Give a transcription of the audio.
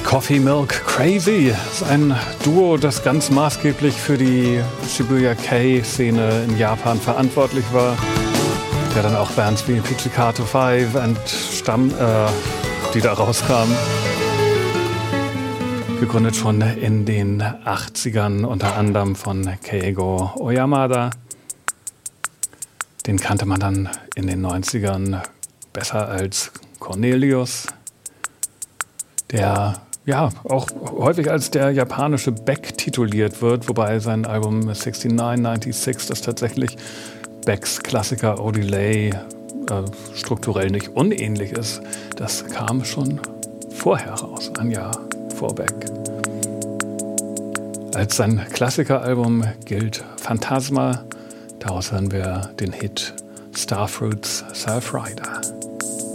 Coffee Milk Crazy ist ein Duo, das ganz maßgeblich für die Shibuya Kei-Szene in Japan verantwortlich war, der dann auch Bands wie Pizzicato 5 und die da rauskamen. Gegründet schon in den 80ern, unter anderem von Keigo Oyamada. Den kannte man dann in den 90ern besser als Cornelius, der ja auch häufig als der japanische Beck tituliert wird, wobei sein Album 6996, das tatsächlich Becks Klassiker Odelay strukturell nicht unähnlich ist, das kam schon vorher raus, ein Jahr vor Beck. Als sein Klassikeralbum gilt Phantasma, daraus hören wir den Hit Starfruits Surfrider.